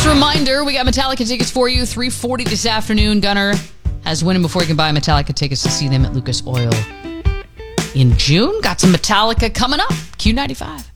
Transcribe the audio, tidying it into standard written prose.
Just a reminder, we got Metallica tickets for you, 3:40 this afternoon. Gunner has winning before you can buy Metallica tickets to see them at Lucas Oil in June. Got some Metallica coming up. Q95.